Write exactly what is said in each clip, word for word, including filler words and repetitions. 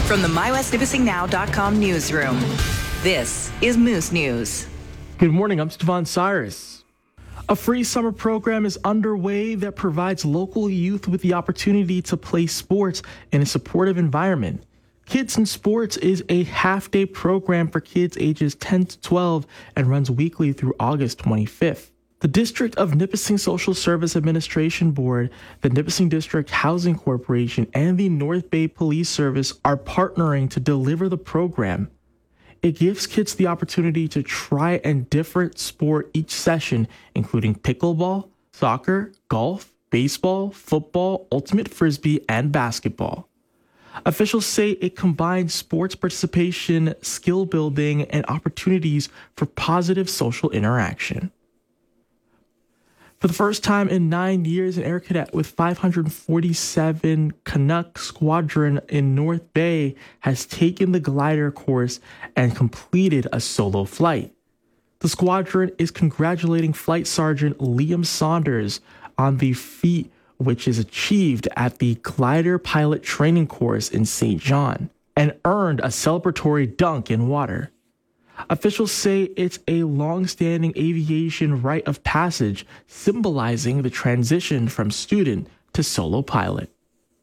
From the my west nipissing now dot com newsroom, this is Moose News. Good morning, I'm Stevan Cyrus. A free summer program is underway that provides local youth with the opportunity to play sports in a supportive environment. Kids in Sports is a half-day program for kids ages ten to twelve and runs weekly through August twenty-fifth. The District of Nipissing Social Service Administration Board, the Nipissing District Housing Corporation, and the North Bay Police Service are partnering to deliver the program. It gives kids the opportunity to try a different sport each session, including pickleball, soccer, golf, baseball, football, ultimate frisbee, and basketball. Officials say it combines sports participation, skill building, and opportunities for positive social interaction. For the first time in nine years, an air cadet with five hundred forty-seven Canuck Squadron in North Bay has taken the glider course and completed a solo flight. The squadron is congratulating Flight Sergeant Liam Saunders on the feat which is achieved at the glider pilot training course in Saint John and earned a celebratory dunk in water. Officials say it's a long-standing aviation rite of passage, symbolizing the transition from student to solo pilot.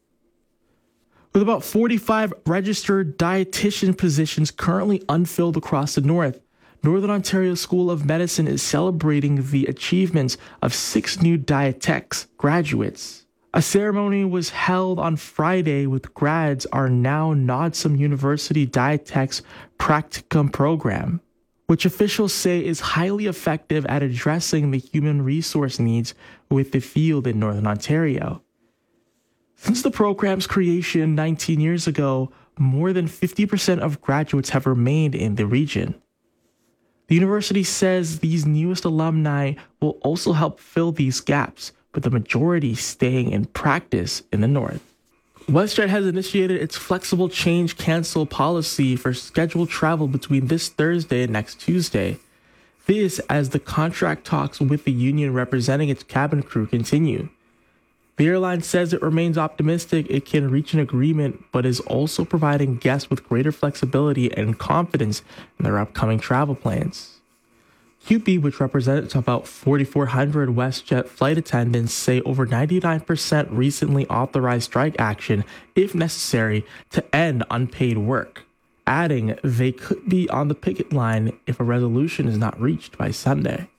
With about forty-five registered dietitian positions currently unfilled across the North, Northern Ontario School of Medicine is celebrating the achievements of six new dietetics graduates. A ceremony was held on Friday with grads our now Nodsum University Dietetics Practicum program, which officials say is highly effective at addressing the human resource needs with the field in Northern Ontario. Since the program's creation nineteen years ago, more than fifty percent of graduates have remained in the region. The university says these newest alumni will also help fill these gaps, with the majority staying in practice in the North. WestJet has initiated its flexible change cancel policy for scheduled travel between this Thursday and next Tuesday. This as the contract talks with the union representing its cabin crew continue. The airline says it remains optimistic it can reach an agreement, but is also providing guests with greater flexibility and confidence in their upcoming travel plans. C U P E, which represents about forty-four hundred WestJet flight attendants, say over ninety-nine percent recently authorized strike action, if necessary, to end unpaid work, adding they could be on the picket line if a resolution is not reached by Sunday.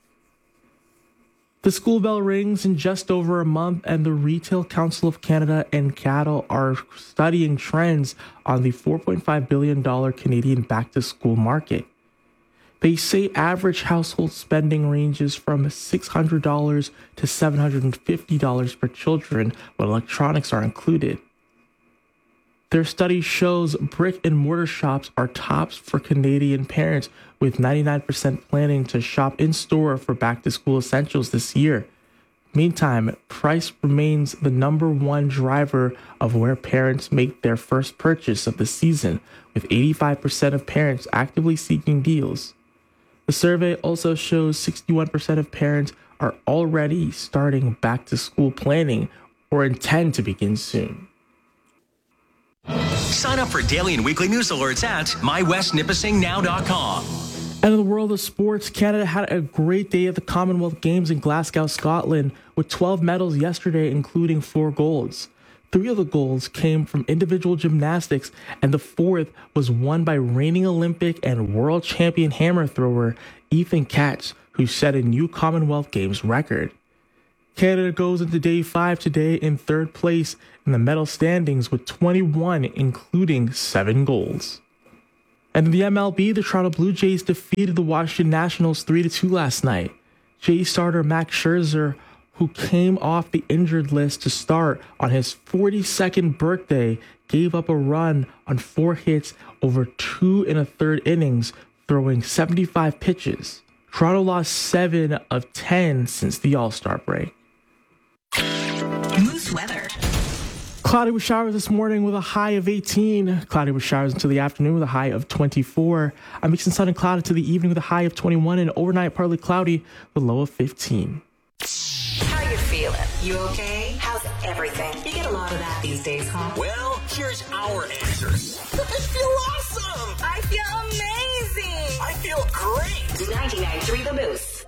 The school bell rings in just over a month, and the Retail Council of Canada and C A D L are studying trends on the four point five billion dollars Canadian back-to-school market. They say average household spending ranges from six hundred dollars to seven hundred fifty dollars per children when electronics are included. Their study shows brick and mortar shops are tops for Canadian parents, with ninety-nine percent planning to shop in-store for back-to-school essentials this year. Meantime, price remains the number one driver of where parents make their first purchase of the season, with eighty-five percent of parents actively seeking deals. The survey also shows sixty-one percent of parents are already starting back-to-school planning or intend to begin soon. Sign up for daily and weekly news alerts at my west nipissing now dot com. And in the world of sports, Canada had a great day at the Commonwealth Games in Glasgow, Scotland, with twelve medals yesterday, including four golds. Three of the golds came from individual gymnastics, and the fourth was won by reigning Olympic and world champion hammer thrower Ethan Katz, who set a new Commonwealth Games record. Canada goes into day five today in third place in the medal standings with twenty-one, including seven golds. And in the M L B, the Toronto Blue Jays defeated the Washington Nationals three to two last night. Jays starter Max Scherzer, who came off the injured list to start on his forty-second birthday, gave up a run on four hits over two and a third innings, throwing seventy-five pitches. Toronto lost seven of ten since the All-Star break. Moose weather. Cloudy with showers this morning with a high of eighteen. Cloudy with showers until the afternoon with a high of twenty-four. A mix of sun and cloud until the evening with a high of twenty-one, and overnight partly cloudy with a low of fifteen. How you feeling? You okay? How's everything? You get a lot of that these days, huh? Well, here's Here's our answer. I feel awesome. I feel amazing. I feel great. ninety-nine point three The Moose.